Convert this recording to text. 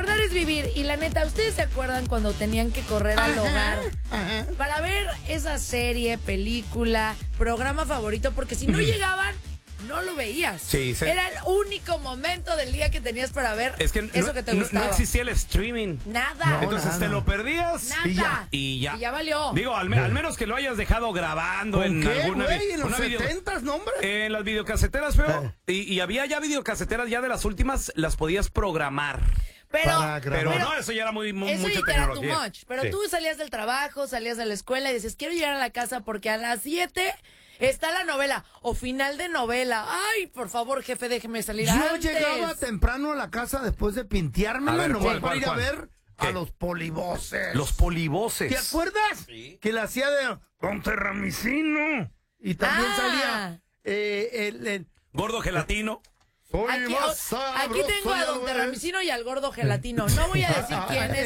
Recordar es vivir. Y la neta, ¿ustedes se acuerdan cuando tenían que correr al hogar para ver esa serie, película, programa favorito? Porque si no llegaban, no lo veías. Sí, Era el único momento del día que tenías para ver eso que te no gustaba. existía el streaming. Nada. Entonces te lo perdías Nada. y ya. Y ya valió. Digo, al menos que lo hayas dejado grabando en ¿Qué, alguna güey? ¿En los una 70s, no, hombre? En las videocaseteras, feo. Y había ya videocaseteras, ya de las últimas las podías programar. Pero no, eso ya era eso mucha ya era too tecnología. much. Pero Sí. tú salías del trabajo, salías de la escuela y dices, quiero llegar a la casa porque a las 7 está la novela o final de novela. Ay, por favor, jefe, déjeme salir Yo antes. llegaba temprano a la casa después de pintearme, A ver, nomás ¿cuál, para ir a cuál? ver ¿Qué? a los polivoces. Los polivoces. ¿Te acuerdas? Sí. Que la hacía de Don Terramicino. Y también salía el Gordo gelatino. Soy Aquí, más aquí tengo a sabroso, Don Terramicino y al gordo gelatino. No voy a decir quién es.